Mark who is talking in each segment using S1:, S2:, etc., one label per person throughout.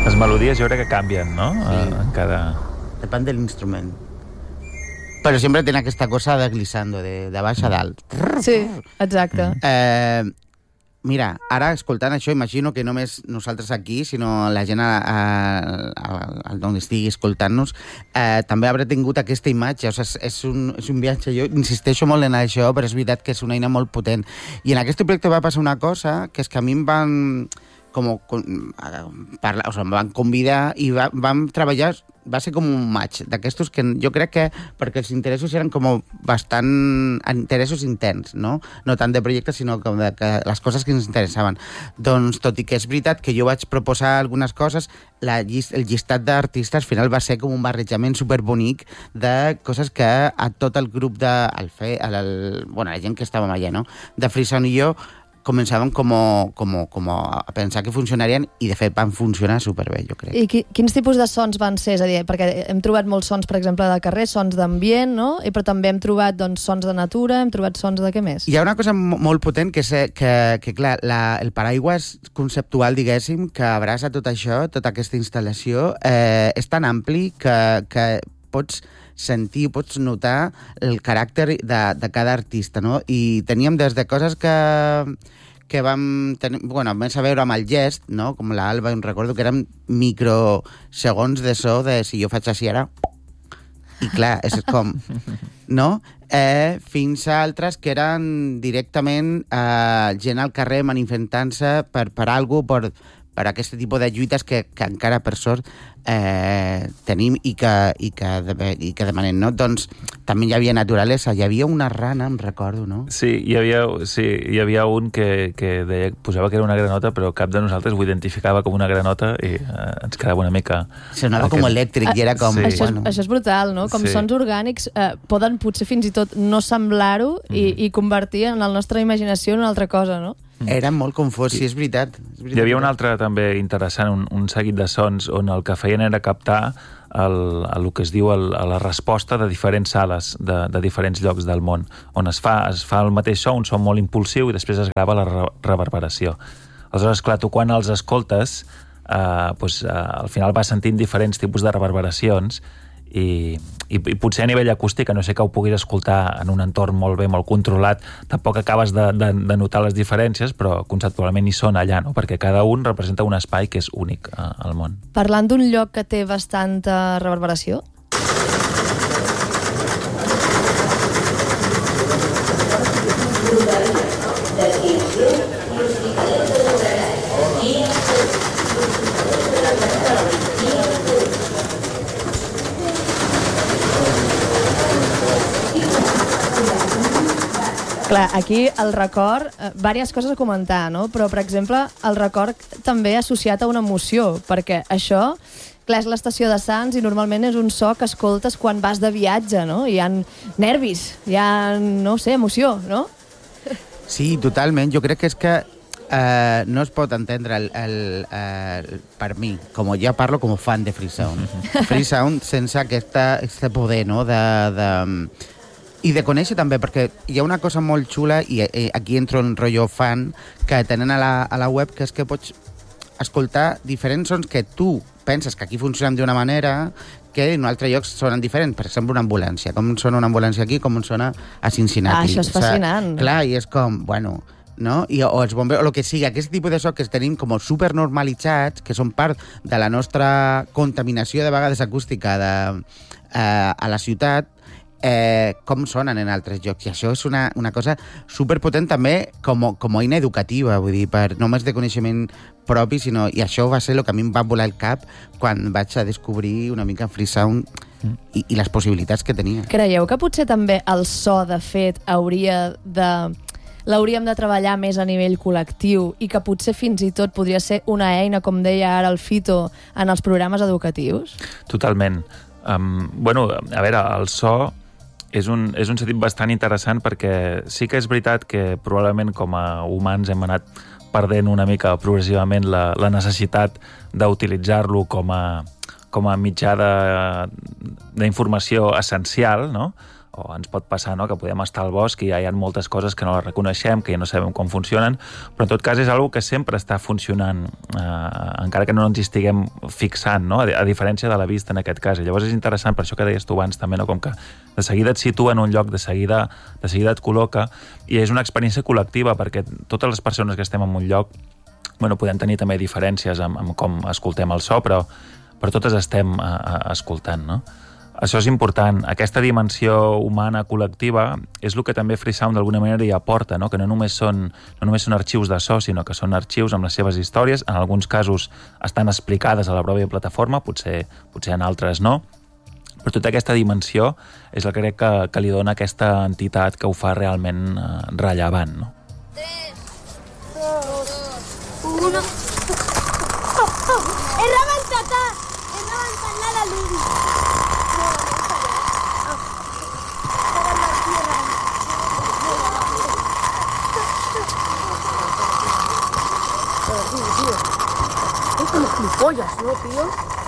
S1: Les melodies jo crec que canvien, no?
S2: Sí.
S1: En cada...
S2: Depèn de l'instrument. Però sempre tenen aquesta cosa de glissando, de baix a dalt.
S3: Sí, exacte.
S2: Mira, ara escoltant això, imagino que només nosaltres aquí, sinó la gent on estigui escoltant-nos, també haurà tingut aquesta imatge. O sigui, és un viatge. Jo insisteixo molt en això, però és veritat que és una eina molt potent. I en aquest projecte va passar una cosa, que és que a mi em van... em van convidar i vam treballar, va ser com un match d'aquestos que jo crec que perquè els interessos eren com bastant interessos interns, no tant de projectes sinó com de les coses que ens interessaven. Doncs tot i que és veritat que jo vaig proposar algunes coses, el llistat d'artistes al final va ser com un barrejament superbonic de coses que a tot el grup la gent que estàvem allà, no? De Freesound i jo començàvem com a pensar que funcionarien i de fet van funcionar superbé, jo crec.
S3: I quins tipus de sons van ser? És a dir, perquè hem trobat molts sons, per exemple, de carrer, sons d'ambient, no? Però també hem trobat sons de natura, hem trobat sons de què més?
S2: Hi ha una cosa molt potent que clar, el paraigües conceptual, diguéssim, que abraça tot això, tota aquesta instal·lació, és tan ampli que pots sentir, pots notar el caràcter de cada artista, no? I teníem des de coses que vam tenir, més a veure amb el gest, no? Com l'Alba, em recordo que eren microsegons de so de si jo faig així ara, i clar, és com, no? Fins a altres que eren directament gent al carrer manifestant-se per algú, per aquest tipus de lluites que encara, per sort, tenim i que demanem, no? Doncs també hi havia naturalesa. Hi havia una rana, em recordo, no?
S1: Sí, hi havia un que deia, posava que era una granota, però cap de nosaltres ho identificava com una granota i ens quedava una mica...
S2: Sonava com elèctric i era com...
S1: Sí.
S3: Això és brutal, no? Com sons orgànics poden potser fins i tot no semblar-ho i convertir en la nostra imaginació en una altra cosa, no?
S2: Era molt confós, sí, és veritat.
S1: Hi havia un altre també interessant, un seguit de sons on el que feien era captar el que es diu la resposta de diferents sales de diferents llocs del món, on es fa el mateix so, un so molt impulsiu, i després es grava la reverberació. Aleshores, clar, tu quan els escoltes, al final vas sentint diferents tipus de reverberacions i potser a nivell acústic, a no sé que ho puguis escoltar en un entorn molt bé, molt controlat, tampoc acabes de notar les diferències, però conceptualment hi són allà, no? Perquè cada un representa un espai que és únic al món.
S3: Parlant d'un lloc que té bastanta reverberació... Clar, aquí el record, diverses coses a comentar, no? Però, per exemple, el record també associat a una emoció, perquè això, clar, és l'estació de Sants i normalment és un so que escoltes quan vas de viatge, no? Hi ha nervis, hi ha, no sé, emoció, no?
S2: Sí, totalment. Jo crec que és que no es pot entendre per mi, com jo parlo com a fan de Freesound. Freesound sense aquest poder, no?, i de conèixer també, perquè hi ha una cosa molt xula, i aquí entro en rotllo fan, que tenen a la web, que és que pots escoltar diferents sons que tu penses que aquí funcionen d'una manera que en un altre lloc sonen diferents. Per exemple, una ambulància. Com sona una ambulància aquí, com sona a Cincinnati.
S3: Això és fascinant.
S2: Clar, i és com, bueno... no? O els bombers, o el que sigui, aquest tipus de so que tenim com supernormalitzats, que són part de la nostra contaminació de vegades acústica a la ciutat, com sonen en altres llocs. I això és una cosa superpotent també com a eina educativa, vull dir, per només de coneixement propi, sinó, i això va ser el que a mi em va volar el cap quan vaig a descobrir una mica Freesound i les possibilitats que tenia.
S3: Creieu que potser també el so, de fet, l'hauríem de treballar més a nivell col·lectiu i que potser fins i tot podria ser una eina, com deia ara el Fito, en els programes educatius?
S1: Totalment. Bueno, a veure, el so és un sentit bastant interessant perquè sí que és veritat que probablement com a humans hem anat perdent una mica progressivament la necessitat d'utilitzar-lo com a mitjà d'informació essencial, no?, o ens pot passar, no?, que podem estar al bosc i ja hi ha moltes coses que no les reconeixem, que ja no sabem com funcionen, però en tot cas és una que sempre està funcionant, encara que no ens hi estiguem fixant, no?, a diferència de la vista en aquest cas. I llavors és interessant, per això que deies tu abans també, no?, com que de seguida et situa en un lloc, de seguida et col·loca, i és una experiència col·lectiva, perquè totes les persones que estem en un lloc, bueno, podem tenir també diferències amb com escoltem el so, però totes estem escoltant, no? Això és important. Aquesta dimensió humana col·lectiva és el que també Freesound d'alguna manera hi aporta, no?, que no només són arxius de so, sinó que són arxius amb les seves històries, en alguns casos estan explicades a la pròpia plataforma, potser en altres no, però tota aquesta dimensió és el que crec que li dona aquesta entitat que ho fa realment rellevant, no?
S4: 3, 2, 1... He rebentat la llum! Pollas, ¿no, tío?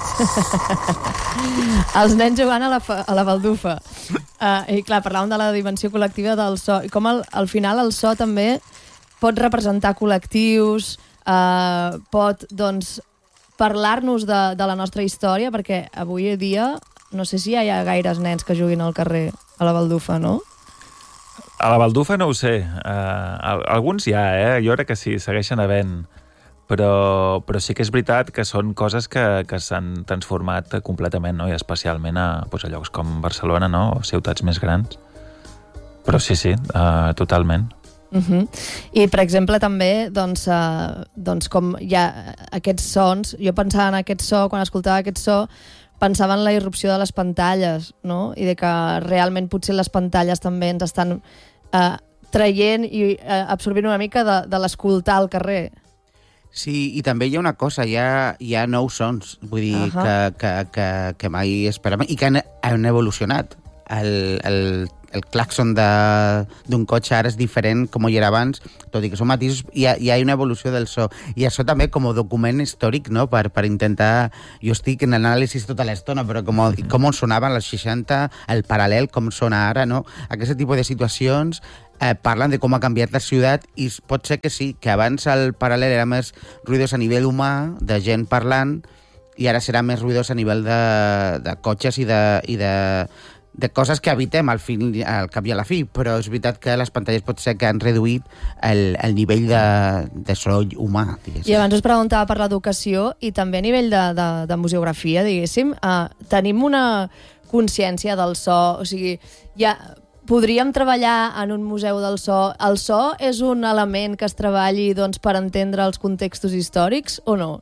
S3: Els nens jugant a la baldufa. I clar, parlàvem de la dimensió col·lectiva del so, i com al final el so també pot representar col·lectius, pot, doncs, parlar-nos de la nostra història, perquè avui dia no sé si hi ha gaires nens que juguin al carrer a la baldufa, no?
S1: A la baldufa no ho sé. Alguns hi ha, jo crec que sí, segueixen havent. Però sí que és veritat que són coses que s'han transformat completament, no?, i especialment a llocs com Barcelona, no?, o ciutats més grans. Però sí, totalment.
S3: I, per exemple, també, doncs, com hi ha aquests sons, jo pensava en aquest so, quan escoltava aquest so, pensava en la irrupció de les pantalles, no?, i de que realment potser les pantalles també ens estan traient i absorbint una mica de l'escoltar al carrer.
S2: Sí, i també hi ha una cosa, hi ha nous sons, vull dir, que mai esperàvem i que han evolucionat. El claxon d'un cotxe ara és diferent com hi era abans, tot i que són matisos, hi ha una evolució del so. I això també com a document històric, no?, per intentar... Jo estic en anàlisis tota l'estona, però com sonaven als 60, el paral·lel, com sona ara, no? Aquest tipus de situacions parlen de com ha canviat la ciutat i pot ser que sí, que abans el paral·lel era més ruïdós a nivell humà, de gent parlant, i ara serà més ruïdós a nivell de cotxes i de coses que habitem al cap i a la fi, però és veritat que les pantalles pot ser que han reduït el nivell de soroll humà, diguéssim.
S3: I abans us preguntava per l'educació i també a nivell de museografia, diguéssim, tenim una consciència del so, o sigui, podríem treballar en un museu del so. El so és un element que es treballi, doncs, per entendre els contextos històrics o no?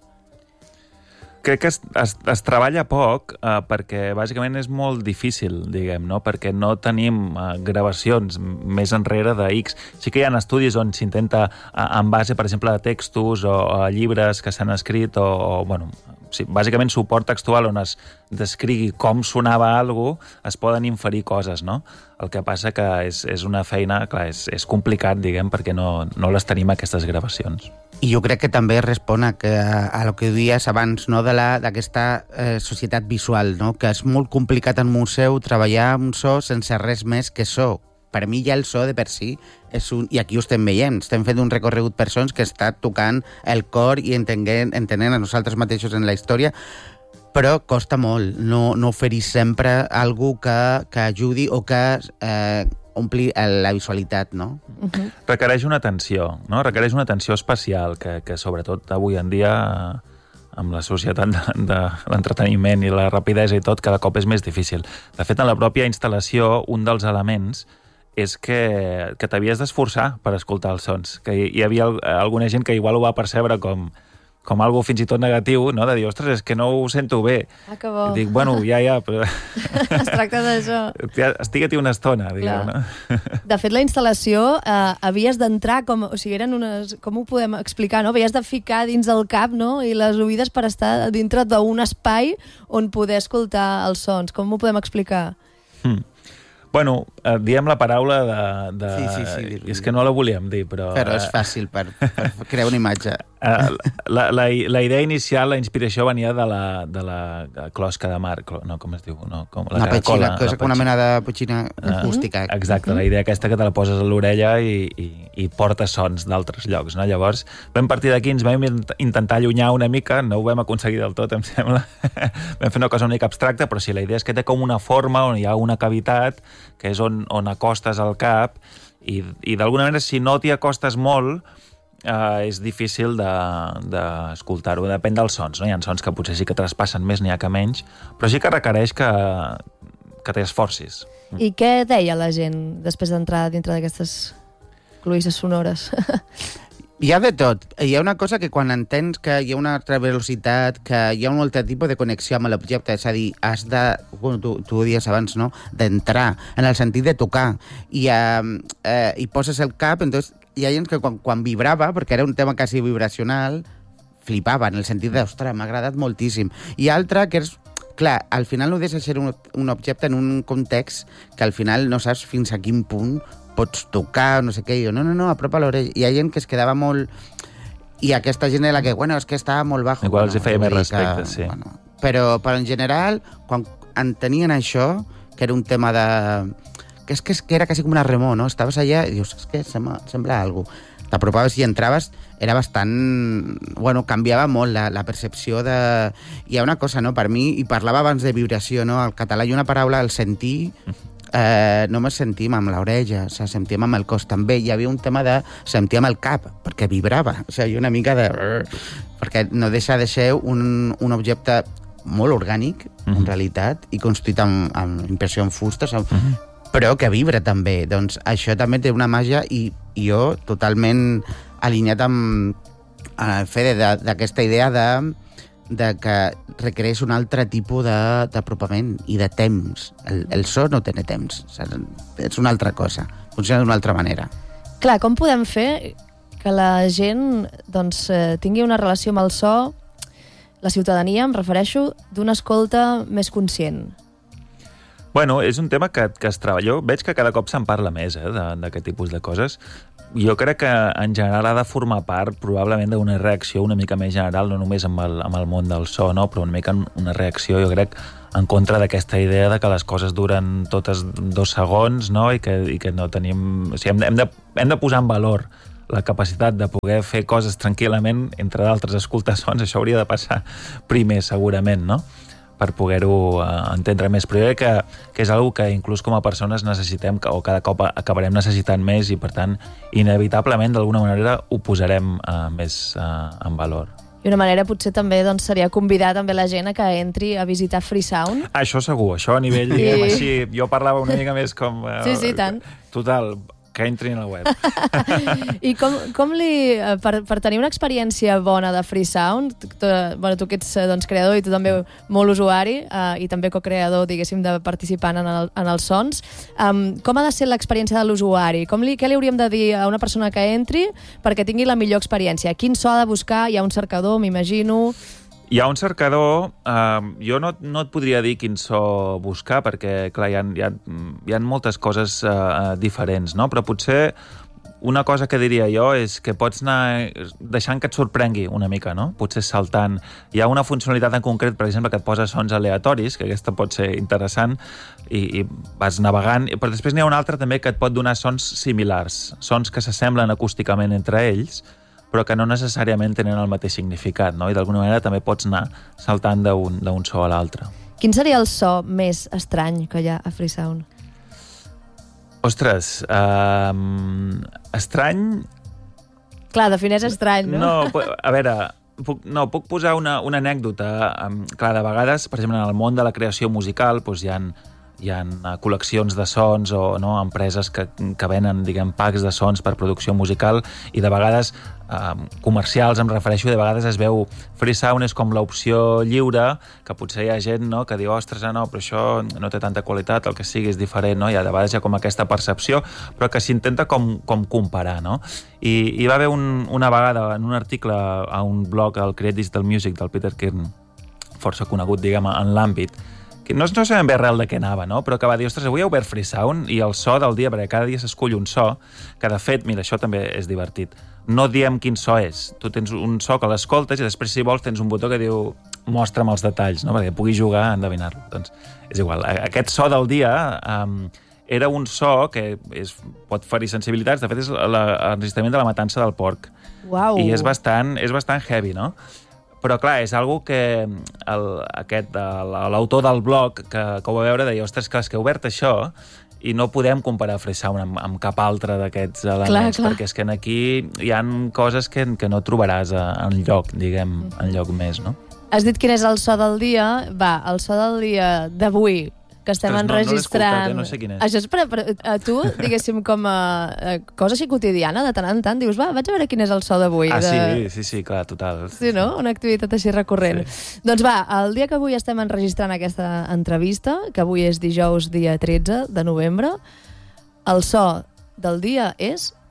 S1: Crec que es treballa poc perquè bàsicament és molt difícil, diguem, no? Perquè no tenim gravacions més enrere de X. Sí que hi ha estudis on s'intenta, en base, per exemple, a textos o a llibres que s'han escrit bueno, sí, bàsicament suport textual on es descrigui com sonava alguna cosa, es poden inferir coses, no? El que passa que és una feina, clar, és complicat, diguem, perquè no les tenim aquestes gravacions.
S2: I jo crec que també respon a lo que dies abans, no?, d'aquesta societat visual, no?, que és molt complicat en museu treballar un so sense res més que so. Per mi ja el so de per si és i aquí ho estem veient, estem fent un recorregut per sons que està tocant el cor i entenent a nosaltres mateixos en la història, però costa molt no oferir sempre alguna que ajudi o que ompli la visualitat, no?
S1: Requereix una atenció, no? Requereix una atenció especial que sobretot avui en dia, amb la societat de l'entreteniment i la rapidesa i tot, cada cop és més difícil. De fet, en la pròpia instal·lació, un dels elements és que t'havies d'esforçar per escoltar els sons, que hi havia alguna gent que igual ho va percebre com algo fins i tot negatiu, no? De dir, ostres, és que no ho sento bé.
S3: Ah, que bo.
S1: I dic, bueno, ja, però...
S3: Es tracta d'això.
S1: Estiga-t'hi una estona, diguem, no?
S3: De fet, la instal·lació havies d'entrar com... O sigui, eren unes... Com ho podem explicar, no? Havies de ficar dins del cap, no? I les oïdes per estar dintre d'un espai on poder escoltar els sons. Com ho podem explicar?
S1: Bueno, diem la paraula de...
S2: Sí.
S1: És que no la volíem dir, però...
S2: Però és fàcil per crear una imatge.
S1: La idea inicial, la inspiració venia de la closca de mar, no, com es diu? No, com la
S2: petxina, cosa com una mena de petxina acústica.
S1: Exacte, la idea aquesta que te la poses a l'orella i porta sons d'altres llocs, no? Llavors, vam partir d'aquí, ens vam intentar allunyar una mica, no ho vam aconseguir del tot, em sembla. Vam fer una cosa una mica abstracta, però sí, la idea és que té com una forma on hi ha una cavitat, que és on acostes el cap, i d'alguna manera, si no t'hi acostes molt, és difícil d'escoltar-ho. Depèn dels sons, no? Hi ha sons que potser sí que traspassen més, n'hi ha que menys, però sí que requereix que t'esforcis.
S3: I què deia la gent després d'entrar dintre d'aquestes cloïsses sonores?
S2: Hi ha de tot. Hi ha una cosa que quan entens que hi ha una altra velocitat, que hi ha un altre tipus de connexió amb l'objecte, és a dir, has de, bueno, tu ho dies abans, no?, d'entrar, en el sentit de tocar, i poses el cap, entonces hi ha gent que quan vibrava, perquè era un tema quasi vibracional, flipava, en el sentit de, ostres, m'ha agradat moltíssim. I altra que és, clar, al final no deixa ser un objecte en un context que al final no saps fins a quin punt pots tocar, no sé què, i jo, no, apropa l'orella. Hi ha gent que es quedava molt... I aquesta gent era la que, bueno, és que estava molt baix.
S1: Igual els feia més respecte, sí.
S2: Bueno, però en general, quan entenien això, que era un tema de... Que era quasi com una remor, no? Estaves allà i dius, és que sembla alguna cosa. T'apropaves i entraves, era bastant... Bueno, canviava molt la percepció de... Hi ha una cosa, no?, per mi, i parlava abans de vibració, no?, al català hi ha una paraula, el sentir... només sentim amb l'orella, o sigui, sentim amb el cos també. Hi havia un tema de sentir amb el cap, perquè vibrava, o sigui, una mica de... perquè no deixa de ser un objecte molt orgànic, en realitat, i construït amb impressió en fusta, però que vibra també. Doncs això també té una màgia i jo totalment alineat amb Fede d'aquesta idea de que requereix un altre tipus d'apropament i de temps. El so no té temps, és una altra cosa, funciona d'una altra manera.
S3: Clar, com podem fer que la gent doncs, tingui una relació amb el so, la ciutadania, em refereixo, d'una escolta més conscient?
S1: Bueno, és un tema que es treballa. Jo veig que cada cop se'n parla més d'aquest tipus de coses. Jo crec que en general ha de formar part probablement d'una reacció una mica més general, no només amb el món del so, no? Però una mica una reacció, jo crec, en contra d'aquesta idea de que les coses duren totes 2 segons, no? I que no tenim... O sigui, hem de posar en valor la capacitat de poder fer coses tranquil·lament, entre d'altres escoltar sons. Això hauria de passar primer, segurament, no?, per poder-ho entendre més. Però jo crec que és una que inclús com a persones necessitem, o cada cop acabarem necessitant més, i per tant, inevitablement, d'alguna manera, ho posarem més en valor.
S3: I una manera potser també doncs, seria convidar també la gent a que entri a visitar Freesound.
S1: Això segur, això a nivell, diguem així, jo parlava una mica més com...
S3: Sí, tant.
S1: Total, que entrin a la web.
S3: I com per tenir una experiència bona de Freesound, tu que ets doncs, creador i tu també molt usuari i també co-creador, diguéssim, de participant en els sons, com ha de ser l'experiència de l'usuari? Què li hauríem de dir a una persona que entri perquè tingui la millor experiència? Quin so ha de buscar? Hi ha un cercador, m'imagino...
S1: Hi ha un cercador, jo no et podria dir quin so buscar, perquè, clar, hi ha moltes coses diferents, no? Però potser una cosa que diria jo és que pots anar deixant que et sorprengui una mica, no? Potser saltant. Hi ha una funcionalitat en concret, per exemple, que et posa sons aleatoris, que aquesta pot ser interessant, i vas navegant, però després n'hi ha una altra també que et pot donar sons similars, sons que s'assemblen acústicament entre ells, però que no necessàriament tenen el mateix significat, no? I d'alguna manera també pots anar saltant d'un so a l'altre.
S3: Quin seria el so més estrany que hi ha a Freesound?
S1: Ostres, estrany...
S3: Clar, defineix estrany, no?
S1: No, a veure, puc posar una anècdota. Clar, de vegades, per exemple, en el món de la creació musical, doncs hi ha col·leccions de sons o empreses que venen, diguem, packs de sons per producció musical, i de vegades comercials, em refereixo, i de vegades es veu Freesound és com l'opció lliure, que potser hi ha gent que diu, ostres, no, però això no té tanta qualitat, el que sigui és diferent, no? I de vegades hi ha com aquesta percepció, però que s'intenta com comparar, no? I hi va haver una vegada en un article a un blog, el Create Digital Music, del Peter Kern, força conegut, diguem, en l'àmbit, no sabem bé arrel de què anava, no? Però que va dir, ostres, avui hi ha obert Freesound i el so del dia, perquè cada dia s'escull un so, que de fet, mira, això també és divertit. No diem quin so és. Tu tens un so que l'escoltes i després, si vols, tens un botó que diu mostra'm els detalls, no? Perquè pugui jugar a endevinar-lo. Doncs és igual. Aquest so del dia era un so que pot ferir sensibilitats. De fet, és l'enregistrament de la matança del porc.
S3: Uau.
S1: I és bastant heavy, no? Però, clar, és algo que l'autor del blog que ho va veure deia, ostres, clar, és que he obert això i no podem comparar Freesound amb cap altre d'aquests elements,
S3: clar.
S1: perquè és que aquí hi ha coses que no trobaràs enlloc, diguem, enlloc més, no?
S3: Has dit quin és el so del dia? Va, el so del dia d'avui, que estem enregistrant...
S1: No sé quin és.
S3: Això és per a tu, diguéssim, com a cosa així quotidiana, de tant en tant, dius, va, vaig a veure quin és el so d'avui.
S1: Sí, clar, total.
S3: Sí, no? Una activitat així recurrent. Sí. Doncs va, el dia que avui estem enregistrant aquesta entrevista, que avui és dijous, dia 13 de novembre, el so del dia és